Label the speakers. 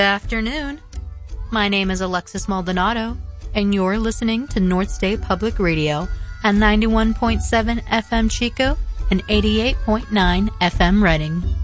Speaker 1: Afternoon. My name is Alexis Maldonado, and you're listening to North State Public Radio at 91.7 FM Chico and 88.9 FM Reading.